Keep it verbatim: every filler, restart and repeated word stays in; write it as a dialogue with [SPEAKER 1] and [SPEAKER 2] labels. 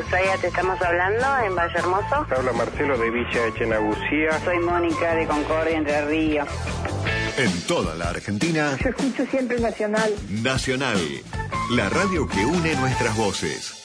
[SPEAKER 1] Ushuaia te estamos hablando, en Valle Hermoso.
[SPEAKER 2] Habla Marcelo de Villa Echenagucía.
[SPEAKER 1] Soy Mónica de Concordia, Entre Ríos.
[SPEAKER 3] En toda la Argentina.
[SPEAKER 4] Yo escucho siempre Nacional.
[SPEAKER 3] Nacional, la radio que une nuestras voces.